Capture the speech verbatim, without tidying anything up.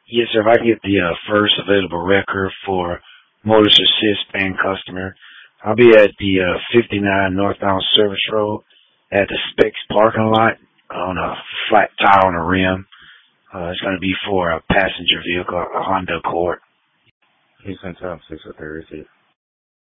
Yes, sir. If I get the uh, first available record for Motors Assist paying customer, I'll be at the uh, fifty-nine northbound Service Road at the Specs parking lot on a flat tire on the rim. Uh, it's going to be for a passenger vehicle, a Honda Accord. Houston Time six oh three.